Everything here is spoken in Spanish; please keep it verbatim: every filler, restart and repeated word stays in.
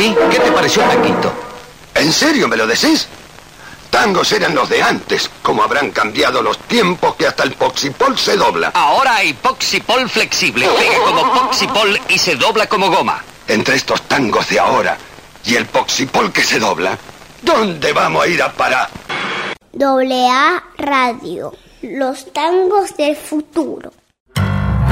¿Y qué te pareció Taquito? ¿En serio me lo decís? Tangos eran los de antes. Como habrán cambiado los tiempos que hasta el poxipol se dobla. Ahora hay poxipol flexible. Pega como poxipol y se dobla como goma. Entre estos tangos de ahora y el poxipol que se dobla, ¿dónde vamos a ir a parar? Doble A Radio. Los tangos del futuro.